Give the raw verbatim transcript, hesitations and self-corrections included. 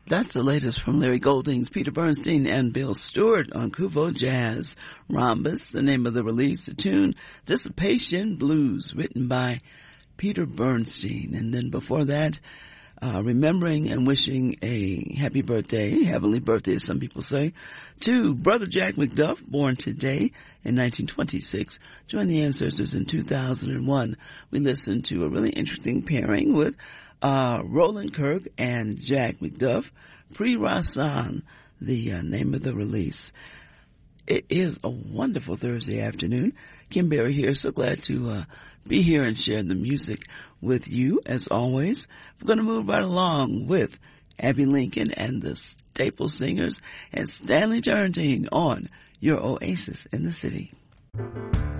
That's the latest from Larry Goldings, Peter Bernstein, and Bill Stewart on Kuvo Jazz. Rhombus, the name of the release, the tune, Dissipation Blues, written by Peter Bernstein. And then before that, uh, remembering and wishing a happy birthday, heavenly birthday as some people say, to Brother Jack McDuff, born today in nineteen twenty-six, joined the ancestors in two thousand one. We listened to a really interesting pairing with Uh, Roland Kirk and Jack McDuff, Pre-Rasan, the uh, name of the release. It is a wonderful Thursday afternoon. Kim Berry here, so glad to uh, be here and share the music with you as always. We're going to move right along with Abby Lincoln and the Staple Singers and Stanley Turrentine on your Oasis in the City.